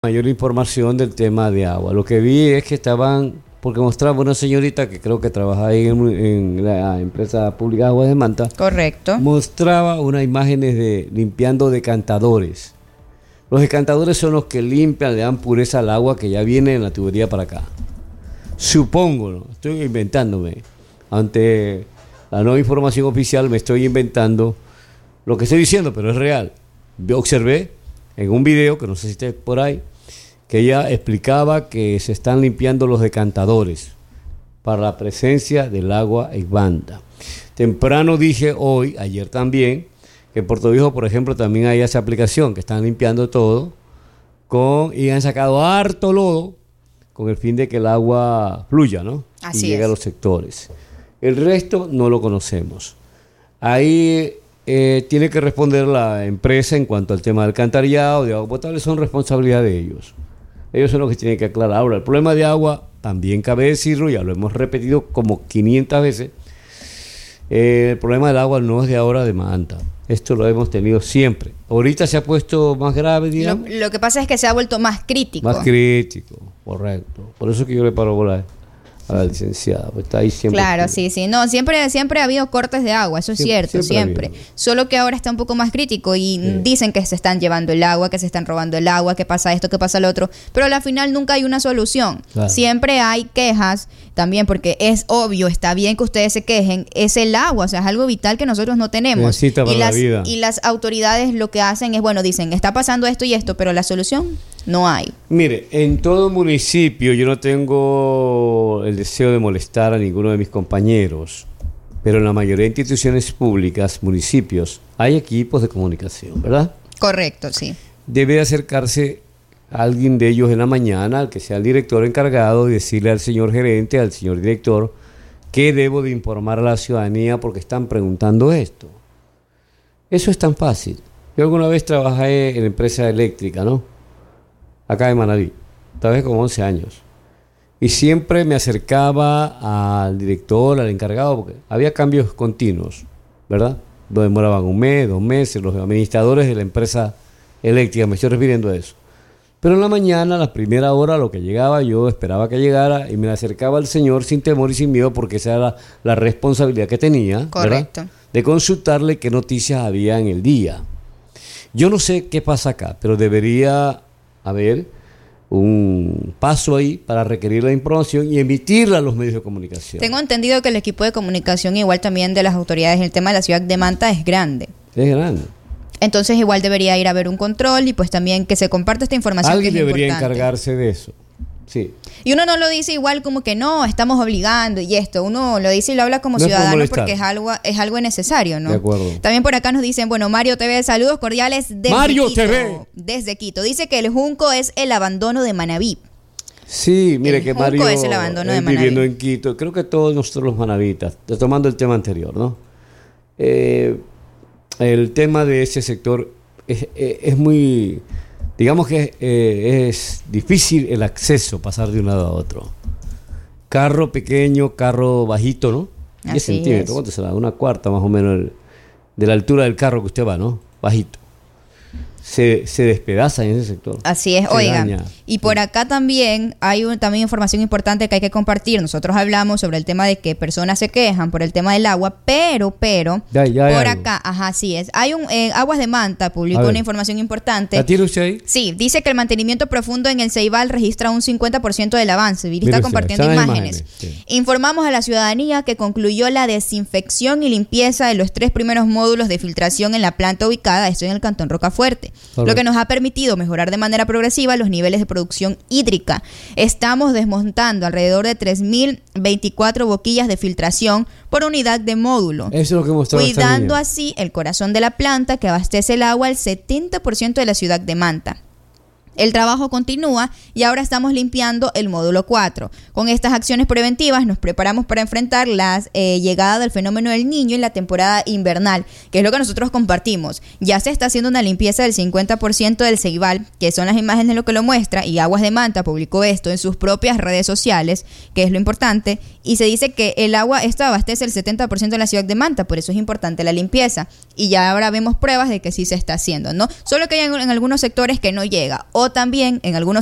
Mayor información del tema de agua. Lo que vi es que estaban, porque mostraba una señorita que creo que trabaja ahí en la empresa pública de Aguas de Manta. Correcto. Mostraba unas imágenes de limpiando decantadores. Los decantadores son los que limpian, le dan pureza al agua que ya viene en la tubería para acá. Supongo, ¿no? Estoy inventándome. Ante la nueva información oficial me estoy inventando lo que estoy diciendo, pero es real. Yo observé en un video, que no sé si esté por ahí, que ella explicaba que se están limpiando los decantadores para la presencia del agua en banda. Temprano dije hoy, ayer también, que en Puerto Viejo, por ejemplo, también hay esa aplicación que están limpiando todo y han sacado harto lodo con el fin de que el agua fluya, ¿no? Así y llegue a los sectores. El resto no lo conocemos. Ahí tiene que responder la empresa en cuanto al tema del alcantarillado, de agua potable, son responsabilidad de ellos. Ellos son los que tienen que aclarar. Ahora, el problema de agua, también cabe decirlo, ya lo hemos repetido como 500 veces, el problema del agua no es de ahora de Manta. Esto lo hemos tenido siempre. Ahorita se ha puesto más grave, digamos. Lo que pasa es que se ha vuelto más crítico. Más crítico, correcto. Por eso que yo le paro bola a la licenciada, pues está ahí siempre. Claro, sí. No, siempre ha habido cortes de agua, eso es cierto, siempre. Solo que ahora está un poco más crítico y dicen que se están llevando el agua, que se están robando el agua, que pasa esto, que pasa lo otro, pero al final nunca hay una solución. Claro. Siempre hay quejas también, porque es obvio, está bien que ustedes se quejen, es el agua, o sea, es algo vital que nosotros no tenemos. Necesita para la vida. Y las autoridades lo que hacen es, bueno, dicen, está pasando esto y esto, pero la solución no hay. Mire, en todo municipio yo no tengo el deseo de molestar a ninguno de mis compañeros, pero en la mayoría de instituciones públicas, municipios, hay equipos de comunicación, ¿verdad? Correcto, sí. Debe acercarse a alguien de ellos en la mañana, al que sea el director encargado, y decirle al señor gerente, al señor director, que debo de informar a la ciudadanía porque están preguntando esto. Eso es tan fácil. Yo alguna vez trabajé en la empresa eléctrica, ¿no? Acá en Manaví, trabajé como 11 años. Y siempre me acercaba al director, al encargado, porque había cambios continuos, ¿verdad? Lo demoraban un mes, 2 meses, los administradores de la empresa eléctrica, me estoy refiriendo a eso. Pero en la mañana, a la primera hora, lo que llegaba, yo esperaba que llegara y me acercaba al señor sin temor y sin miedo, porque esa era la responsabilidad que tenía, correcto, ¿verdad? De consultarle qué noticias había en el día. Yo no sé qué pasa acá, pero debería haber un paso ahí para requerir la información y emitirla a los medios de comunicación. Tengo entendido que el equipo de comunicación, igual también de las autoridades en el tema de la ciudad de Manta, es grande. Es grande. Entonces igual debería ir a haber un control y pues también que se comparte esta información. Alguien que es debería importante encargarse de eso. Sí. Y uno no lo dice igual como que no, estamos obligando y esto. Uuno lo dice y lo habla como no ciudadano porque es algo necesario, ¿no? De acuerdo. También por acá nos dicen, bueno, Mario TV, saludos cordiales desde Mario Quito. TV. Desde Quito. Dice que el Junco es el abandono de Manaví. Sí, mire el que Junco Mario es el abandono de viviendo en Quito, creo que todos nosotros los manavitas, tomando el tema anterior, ¿no? El tema de ese sector es muy, digamos que es difícil el acceso, pasar de un lado a otro. Carro pequeño, carro bajito, ¿no? 10 centímetros, ¿cuánto será? 1/4 más o menos de la altura del carro que usted va, ¿no? Bajito. Se despedaza en ese sector. Así es, oigan. Y por acá también hay también información importante que hay que compartir. Nosotros hablamos sobre el tema de que personas se quejan por el tema del agua, pero ya por acá, así es. Hay Aguas de Manta publicó una información importante. ¿La tiene usted ahí? Sí, dice que el mantenimiento profundo en el Ceibal registra un 50% del avance. Viri está compartiendo imágenes. Sí. Informamos a la ciudadanía que concluyó la desinfección y limpieza de los 3 primeros módulos de filtración en la planta ubicada, esto en el Cantón Rocafuerte. Correcto. Lo que nos ha permitido mejorar de manera progresiva los niveles de producción hídrica. Estamos desmontando alrededor de 3.024 boquillas de filtración por unidad de módulo. Eso es lo que mostró cuidando así el corazón de la planta que abastece el agua al 70% de la ciudad de Manta. El trabajo continúa y ahora estamos limpiando el módulo 4. Con estas acciones preventivas nos preparamos para enfrentar la llegada del fenómeno del Niño en la temporada invernal, que es lo que nosotros compartimos. Ya se está haciendo una limpieza del 50% del Ceibal, que son las imágenes lo que lo muestra, y Aguas de Manta publicó esto en sus propias redes sociales, que es lo importante, y se dice que el agua esta abastece el 70% de la ciudad de Manta, por eso es importante la limpieza. Y ya ahora vemos pruebas de que sí se está haciendo, ¿no? Solo que hay en algunos sectores que no llega. o también en algunos